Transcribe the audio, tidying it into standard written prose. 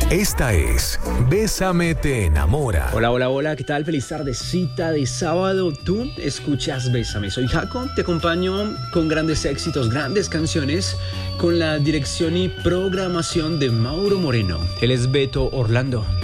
Esta es Bésame te enamora. Hola, hola, hola, ¿qué tal? Feliz tardecita de sábado. Tú escuchas Bésame. Soy Jaco, te acompaño con grandes éxitos, grandes canciones, con la dirección y programación de Mauro Moreno. Él es Beto Orlando.